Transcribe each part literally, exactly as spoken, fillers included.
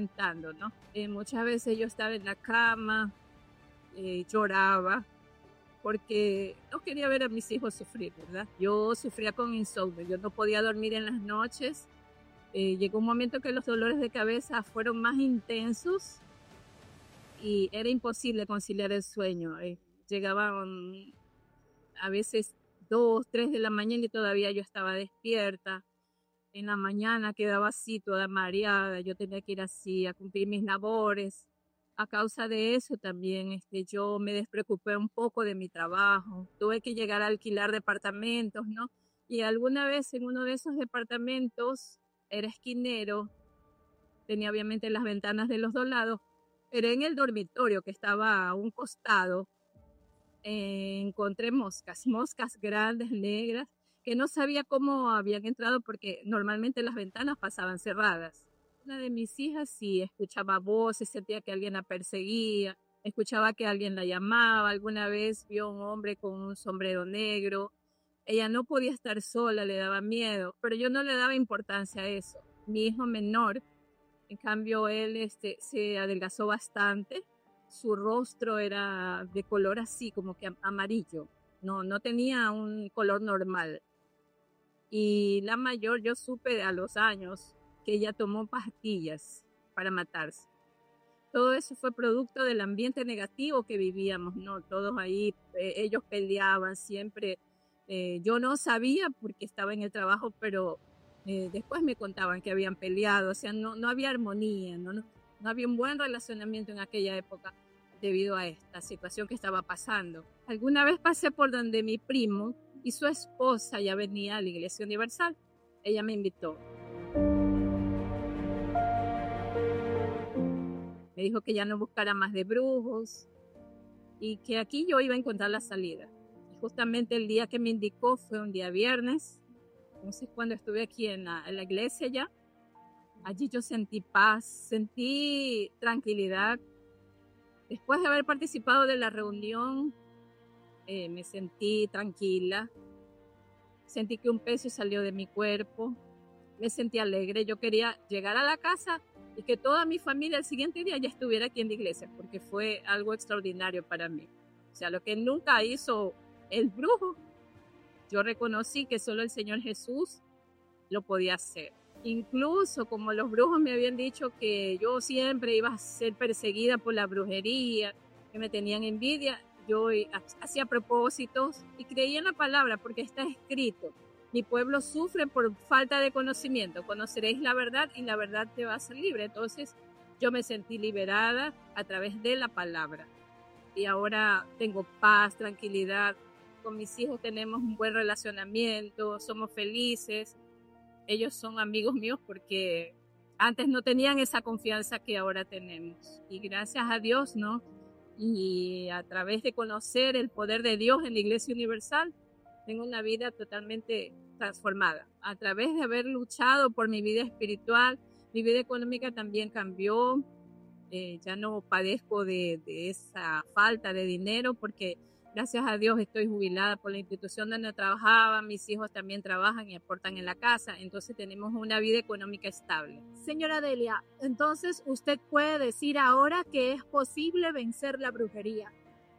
comentando, ¿no? Eh, muchas veces yo estaba en la cama, eh, lloraba, porque no quería ver a mis hijos sufrir, ¿verdad? Yo sufría con insomnio, yo no podía dormir en las noches. Eh, llegó un momento que los dolores de cabeza fueron más intensos y era imposible conciliar el sueño. Eh, llegaban a veces dos, tres de la mañana y todavía yo estaba despierta. En la mañana quedaba así, toda mareada, yo tenía que ir así a cumplir mis labores. A causa de eso también este, yo me despreocupé un poco de mi trabajo. Tuve que llegar a alquilar departamentos, ¿no? Y alguna vez en uno de esos departamentos, era esquinero, tenía obviamente las ventanas de los dos lados, pero en el dormitorio que estaba a un costado, eh, encontré moscas, moscas grandes, negras, que no sabía cómo habían entrado porque normalmente las ventanas pasaban cerradas. Una de mis hijas sí escuchaba voces, sentía que alguien la perseguía, escuchaba que alguien la llamaba, alguna vez vio a un hombre con un sombrero negro. Ella no podía estar sola, le daba miedo, pero yo no le daba importancia a eso. Mi hijo menor, en cambio, él este, se adelgazó bastante, su rostro era de color así, como que amarillo, no, no tenía un color normal. Y la mayor, yo supe a los años que ella tomó pastillas para matarse. Todo eso fue producto del ambiente negativo que vivíamos, ¿no? Todos ahí, eh, ellos peleaban siempre. Eh, yo no sabía porque estaba en el trabajo, pero eh, después me contaban que habían peleado, o sea, no, no había armonía, ¿no? No, no había un buen relacionamiento en aquella época debido a esta situación que estaba pasando. Alguna vez pasé por donde mi primo y su esposa ya venía a la Iglesia Universal. Ella me invitó. Me dijo que ya no buscara más de brujos y que aquí yo iba a encontrar la salida. Y justamente el día que me indicó fue un día viernes. Entonces cuando estuve aquí en la, en la iglesia ya, allí yo sentí paz, sentí tranquilidad. Después de haber participado de la reunión, eh, me sentí tranquila. Sentí que un peso salió de mi cuerpo. Me sentí alegre. Yo quería llegar a la casa y que toda mi familia el siguiente día ya estuviera aquí en la iglesia, porque fue algo extraordinario para mí. O sea, lo que nunca hizo el brujo, yo reconocí que solo el Señor Jesús lo podía hacer. Incluso como los brujos me habían dicho que yo siempre iba a ser perseguida por la brujería, que me tenían envidia, yo hacía propósitos y creía en la palabra porque está escrito. Mi pueblo sufre por falta de conocimiento. Conoceréis la verdad y la verdad te va a hacer libre. Entonces yo me sentí liberada a través de la palabra. Y ahora tengo paz, tranquilidad. Con mis hijos tenemos un buen relacionamiento, somos felices. Ellos son amigos míos porque antes no tenían esa confianza que ahora tenemos. Y gracias a Dios, ¿no? Y a través de conocer el poder de Dios en la Iglesia Universal, tengo una vida totalmente transformada. A través de haber luchado por mi vida espiritual, mi vida económica también cambió. Eh, ya no padezco de, de esa falta de dinero porque gracias a Dios estoy jubilada por la institución donde trabajaba. Mis hijos también trabajan y aportan en la casa. Entonces tenemos una vida económica estable. Señora Delia, entonces usted puede decir ahora que es posible vencer la brujería.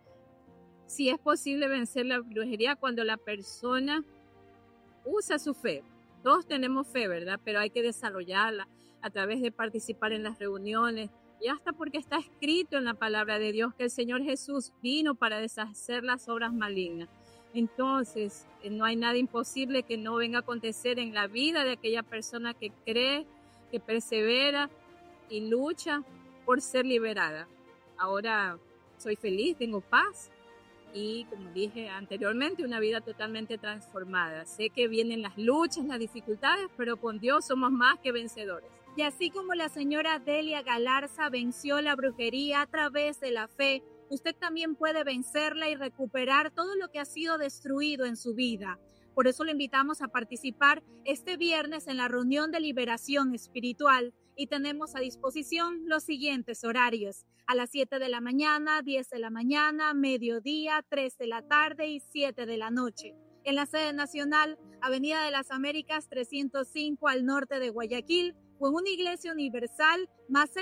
Sí es posible vencer la brujería cuando la persona usa su fe. Todos tenemos fe, ¿verdad? Pero hay que desarrollarla a través de participar en las reuniones y hasta porque está escrito en la palabra de Dios que el Señor Jesús vino para deshacer las obras malignas. Entonces, no hay nada imposible que no venga a acontecer en la vida de aquella persona que cree, que persevera y lucha por ser liberada. Ahora soy feliz, tengo paz. Y como dije anteriormente, una vida totalmente transformada. Sé que vienen las luchas, las dificultades, pero con Dios somos más que vencedores. Y así como la señora Delia Galarza venció la brujería a través de la fe, usted también puede vencerla y recuperar todo lo que ha sido destruido en su vida. Por eso le invitamos a participar este viernes en la reunión de liberación espiritual y tenemos a disposición los siguientes horarios: a las siete de la mañana, diez de la mañana, mediodía, tres de la tarde y siete de la noche. En la sede nacional, Avenida de las Américas trescientos cinco al norte de Guayaquil, o en una iglesia universal más cercana